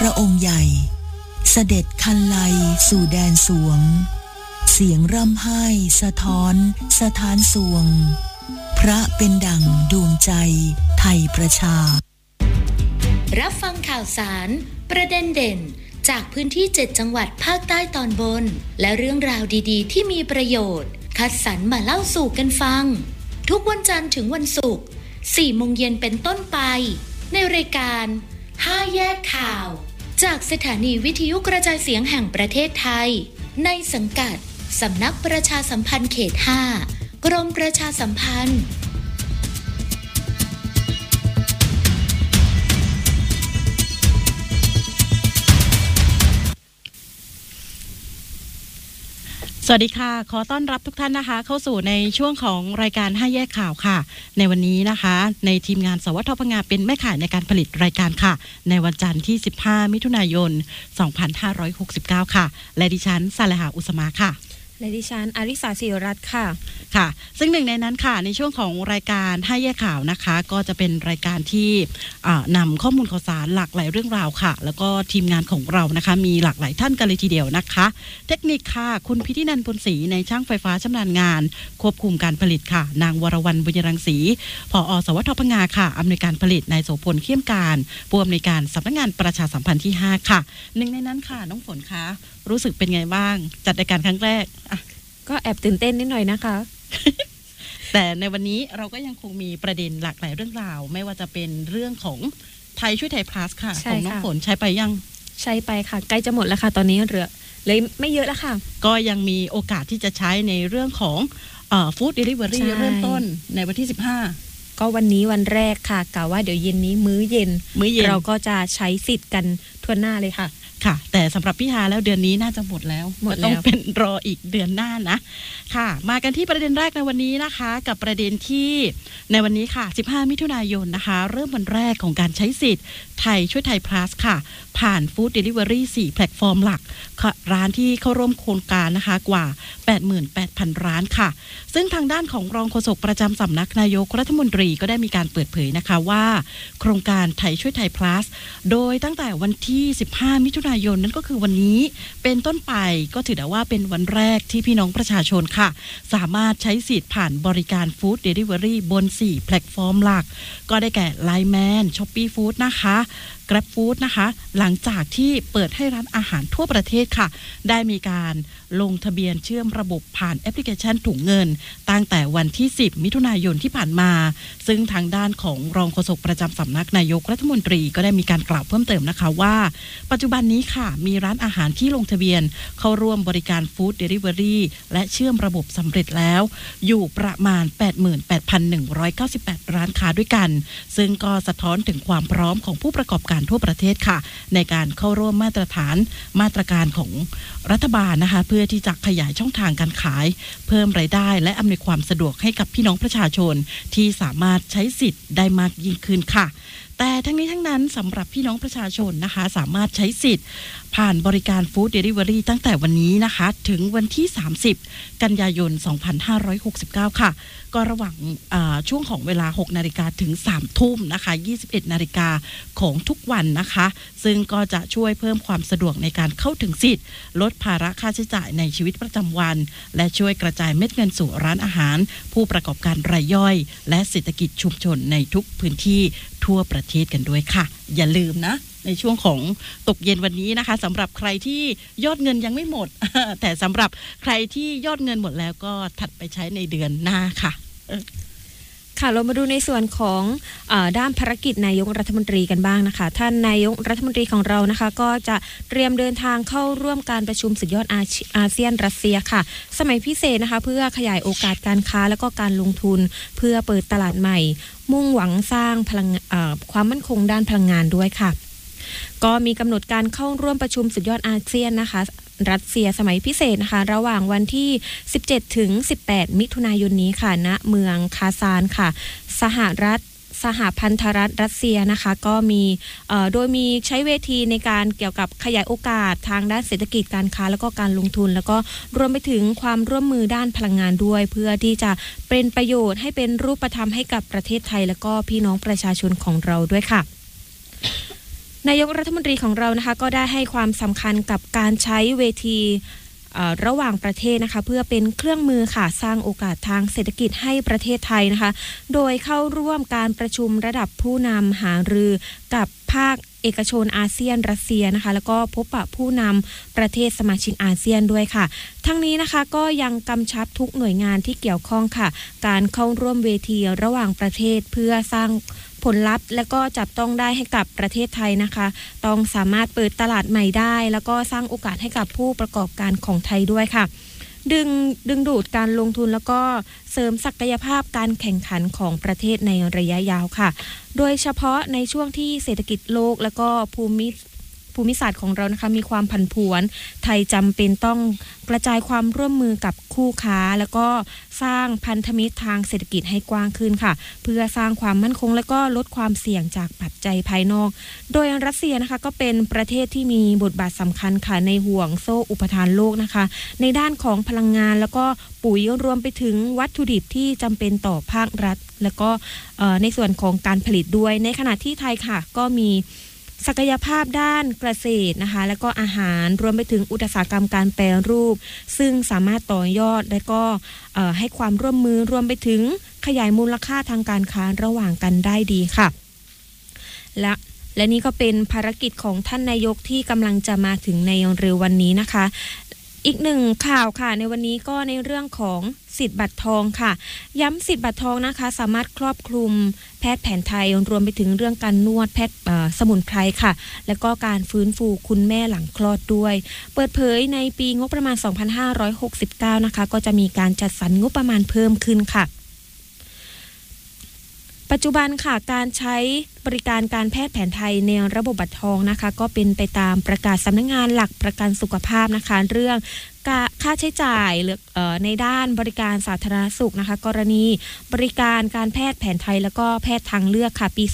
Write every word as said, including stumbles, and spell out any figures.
ระองค์ใหญ่เสด็จคันไลสู่แดนสวงเสียงร่ำไห้สะท้อนสถานสวงพระเป็นดั่งดวงใจไทยประชารับฟังข่าวสารประเด็นเด่นจากพื้นที่เจ็ดจังหวัดภาคใต้ตอนบนและเรื่องราวดีๆที่มีประโยชน์คัดสรรมาเล่าสู่กันฟังทุกวันจันทร์ถึงวันศุกร์สี่โมงเย็นเป็นต้นไปในรายการห้าแยกข่าวจากสถานีวิทยุกระจายเสียงแห่งประเทศไทยในสังกัดสำนักประชาสัมพันธ์เขตห้ากรมประชาสัมพันธ์สวัสดีค่ะขอต้อนรับทุกท่านนะคะเข้าสู่ในช่วงของรายการห้าแยกข่าวค่ะในวันนี้นะคะในทีมงานสวทพงเป็นแม่ข่ายในการผลิตรายการค่ะในวันจันทร์ที่สิบห้ามิถุนายนสองพันห้าร้อยหกสิบเก้าค่ะและดิฉันสาเลหาอุสมาค่ะและดิฉันอาริสาศิรรัตน์ค่ะค่ะซึ่งหนึ่งในนั้นค่ะในช่วงของรายการห้าแยกข่าวนะคะก็จะเป็นรายการที่นำข้อมูลข่าวสารหลากหลายเรื่องราวค่ะแล้วก็ทีมงานของเรานะคะมีหลากหลายท่านกันเลยทีเดียวนะคะเทคนิคค่ะคุณพิธินันท์พลศรีในช่างไฟฟ้าชำนาญงานควบคุมการผลิตค่ะนางวรวรรณบุญรังสีผอ.สวทพงค่ะอำนวยการผลิตนายโสพลเข้มการผู้อำนวยการสำนักงานประชาสัมพันธ์ที่ห้าค่ะหนึ่งในนั้นค่ะน้องฝนคะรู้สึกเป็นไงบ้างจัดรายการครั้งแรกก็แอบตื่นเต้นนิดหน่อยนะคะแต่ในวันนี้เราก็ยังคงมีประเด็นหลากหลายเรื่องราวไม่ว่าจะเป็นเรื่องของไทยช่วยไทยพลัสค่ะของน้องฝนใช้ไปยังใช้ไปค่ะใกล้จะหมดแล้วค่ะตอนนี้เหลือเลยไม่เยอะแล้วค่ะก็ยังมีโอกาสที่จะใช้ในเรื่องของเอ่อฟู้ดเดลิเวอรี่เริ่มต้นในวันที่สิบห้าก็วันนี้วันแรกค่ะกะว่าเดี๋ยวเย็นนี้มื้อเย็นมื้อเย็นเราก็จะใช้สิทธิ์กันทั่วหน้าเลยค่ะค่ะแต่สำหรับพี่ฮาแล้วเดือนนี้น่าจะหมดแล้วหมดแล้วต้องเป็นรออีกเดือนหน้านะค่ะมากันที่ประเด็นแรกในวันนี้นะคะกับประเด็นที่ในวันนี้ค่ะสิบห้ามิถุนายนนะคะเริ่มวันแรกของการใช้สิทธิ์ไทยช่วยไทยพลัสค่ะผ่านฟู้ดเดลิเวอรี่สี่แพลตฟอร์มหลักร้านที่เข้าร่วมโครงการนะคะกว่า แปดหมื่นแปดพัน ร้านค่ะซึ่งทางด้านของรองโฆษกประจำสำนักนายกรัฐมนตรีก็ได้มีการเปิดเผยนะคะว่าโครงการไทยช่วยไทยพลัสโดยตั้งแต่วันที่สิบห้ามิถุนายนนั่นก็คือวันนี้เป็นต้นไปก็ถือได้ว่าเป็นวันแรกที่พี่น้องประชาชนค่ะสามารถใช้สิทธิ์ผ่านบริการฟู้ดเดลิเวอรี่บนสี่แพลตฟอร์มหลักก็ได้แก่ ไลน์ แมน Shopee Food นะคะ Grab Food นะคะหลังจากที่เปิดให้ร้านอาหารทั่วประเทศค่ะได้มีการลงทะเบียนเชื่อมระบบผ่านแอปพลิเคชันถุงเงินตั้งแต่วันที่สิบมิถุนายนที่ผ่านมาซึ่งทางด้านของรองโฆษกประจำสำนักนายกรัฐมนตรีก็ได้มีการกล่าวเพิ่มเติมนะคะว่าปัจจุบันนี้ค่ะมีร้านอาหารที่ลงทะเบียนเข้าร่วมบริการฟู้ดเดลิเวอรี่และเชื่อมระบบสำเร็จแล้วอยู่ประมาณ แปดหมื่นแปดพันหนึ่งร้อยเก้าสิบแปด ร้านค้าด้วยกันซึ่งก็สะท้อนถึงความพร้อมของผู้ประกอบการทั่วประเทศค่ะในการเข้าร่วมมาตรฐานมาตรการของรัฐบาลนะคะเพื่อที่จะขยายช่องทางการขายเพิ่มรายได้และอำนวยความสะดวกให้กับพี่น้องประชาชนที่สามารถใช้สิทธิ์ได้มากยิ่งขึ้นค่ะแต่ทั้งนี้ทั้งนั้นสำหรับพี่น้องประชาชนนะคะสามารถใช้สิทธิ์ผ่านบริการฟู้ดเดลิเวอรี่ตั้งแต่วันนี้นะคะถึงวันที่สามสิบกันยายนสองพันห้าร้อยหกสิบเก้าค่ะก็ระหว่างช่วงของเวลาหกนาฬิกาถึงสามทุ่มนะคะยี่สิบเอ็ดนาฬิกาของทุกวันนะคะซึ่งก็จะช่วยเพิ่มความสะดวกในการเข้าถึงสิทธิ์ลดภาระค่าใช้จ่ายในชีวิตประจำวันและช่วยกระจายเม็ดเงินสู่ร้านอาหารผู้ประกอบการรายย่อยและเศรษฐกิจชุมชนในทุกพื้นที่ทั่วประเทศกันด้วยค่ะอย่าลืมนะในช่วงของตกเย็นวันนี้นะคะสำหรับใครที่ยอดเงินยังไม่หมด แต่สำหรับใครที่ยอดเงินหมดแล้วก็ถัดไปใช้ในเดือนหน้าค่ะค่ะเรามาดูในส่วนของเอ่อด้านภารกิจนายกรัฐมนตรีกันบ้างนะคะท่านนายกรัฐมนตรีของเรานะคะก็จะเตรียมเดินทางเข้าร่วมการประชุมสุดยอดอา, อาเซียนรัสเซียค่ะสมัยพิเศษนะคะเพื่อขยายโอกาสการค้าและก็การลงทุนเพื่อเปิดตลาดใหม่มุ่งหวังสร้างพลังเอ่อความมั่นคงด้านพลังงานด้วยค่ะก็มีกำหนดการเข้าร่วมประชุมสุดยอดอาเซียนนะคะรัสเซียสมัยพิเศษนะคะระหว่างวันที่สิบเจ็ดถึงสิบแปดมิถุนายนนี้ค่ะณเมืองคาซานค่ะสหรัฐสหพันธรัฐรัสเซียนะคะก็มีโดยมีใช้เวทีในการเกี่ยวกับขยายโอกาสทางด้านเศรษฐกิจการค้าแล้วก็การลงทุนแล้วก็รวมไปถึงความร่วมมือด้านพลังงานด้วยเพื่อที่จะเป็นประโยชน์ให้เป็นรูปธรรมให้กับประเทศไทยแล้วก็พี่น้องประชาชนของเราด้วยค่ะนายกรัฐมนตรีของเรานะคะก็ได้ให้ความสำคัญกับการใช้เวทีระหว่างประเทศนะคะเพื่อเป็นเครื่องมือค่ะสร้างโอกาสทางเศรษฐกิจให้ประเทศไทยนะคะโดยเข้าร่วมการประชุมระดับผู้นำหารือกับภาคเอกชนอาเซียนรัสเซียนะคะแล้วก็พบปะผู้นำประเทศสมาชิกอาเซียนด้วยค่ะทั้งนี้นะคะก็ยังกำชับทุกหน่วยงานที่เกี่ยวข้องค่ะการเข้าร่วมเวทีระหว่างประเทศเพื่อสร้างผลลัพธ์และก็จับต้องได้ให้กับประเทศไทยนะคะต้องสามารถเปิดตลาดใหม่ได้แล้วก็สร้างโอกาสให้กับผู้ประกอบการของไทยด้วยค่ะดึงดึงดูดการลงทุนแล้วก็เสริมศักยภาพการแข่งขันของประเทศในระยะยาวค่ะโดยเฉพาะในช่วงที่เศรษฐกิจโลกแล้วก็ภูมิภูมิศาสตร์ของเรานะคะมีความผันผวนไทยจำเป็นต้องกระจายความร่วมมือกับคู่ค้าแล้วก็สร้างพันธมิตรทางเศรษฐกิจให้กว้างขึ้นค่ะเพื่อสร้างความมั่นคงและก็ลดความเสี่ยงจากปัจจัยภายนอกโดยรัสเซียนะคะก็เป็นประเทศที่มีบทบาทสำคัญค่ะในห่วงโซ่อุปทานโลกนะคะในด้านของพลังงานแล้วก็ปุ๋ยรวมไปถึงวัตถุดิบที่จำเป็นต่อภาครัฐแล้วก็ในส่วนของการผลิตด้วยในขณะที่ไทยค่ะก็มีศักยภาพด้านเกษตรนะคะแล้วก็อาหารรวมไปถึงอุตสาหกรรมการแปรรูปซึ่งสามารถต่อยอดและก็ให้ความร่วมมือรวมไปถึงขยายมูลค่าทางการค้าระหว่างกันได้ดีค่ะและและนี่ก็เป็นภารกิจของท่านนายกที่กำลังจะมาถึงในเร็ววันนี้นะคะอีกหนึ่งข่าวค่ะในวันนี้ก็ในเรื่องของสิทธิ์บัตรทองค่ะย้ำสิทธิ์บัตรทองนะคะสามารถครอบคลุมแพทย์แผนไทยรวมไปถึงเรื่องการนวดแพทย์สมุนไพรค่ะแล้วก็การฟื้นฟูคุณแม่หลังคลอดด้วยเปิดเผยในปีงบประมาณสองพันห้าร้อยหกสิบเก้านะคะก็จะมีการจัดสรรงบประมาณเพิ่มขึ้นค่ะปัจจุบันค่ะการใช้บริการการแพทย์แผนไทยในระบบบัตรทองนะคะก็เป็นไปตามประกาศสำนักงานหลักประกันสุขภาพนะคะเรื่องค่าใช้จ่ายหรือในด้านบริการสาธารณสุขนะคะกรณีบริการการแพทย์แผนไทยแล้วก็แพทย์ทางเลือกค่ะปี